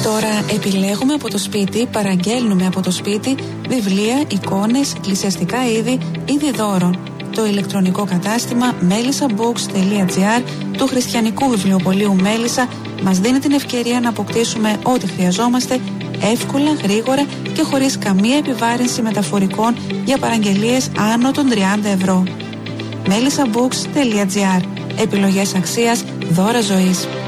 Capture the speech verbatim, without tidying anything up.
Τώρα επιλέγουμε από το σπίτι, παραγγέλνουμε από το σπίτι βιβλία, εικόνες, εκκλησιαστικά είδη, είδη δώρων. Το ηλεκτρονικό κατάστημα melisabooks τελεία gr του χριστιανικού βιβλιοπωλείου Μέλισσα μας δίνει την ευκαιρία να αποκτήσουμε ό,τι χρειαζόμαστε εύκολα, γρήγορα και χωρίς καμία επιβάρυνση μεταφορικών για παραγγελίες άνω των τριάντα ευρώ. melisabooks τελεία gr. Επιλογές αξίας, δώρα ζωής.